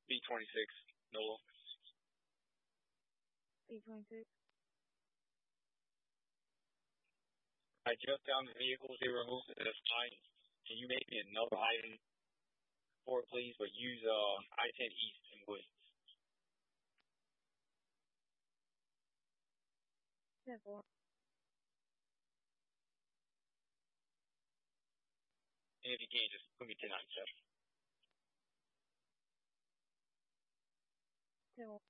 B26, Noah. B26. I just found the vehicles they removed. That's fine. Can you make me another item for it, please? But use I-10 East and Wood. 10-4. And if you can, just put me 1097. 10-1.